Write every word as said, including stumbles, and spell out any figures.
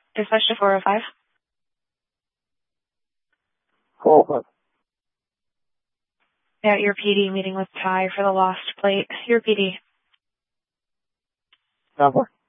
Dispatch to four oh five. four oh five. Yeah, your P D meeting with Ty for the lost plate. Your P D. Number.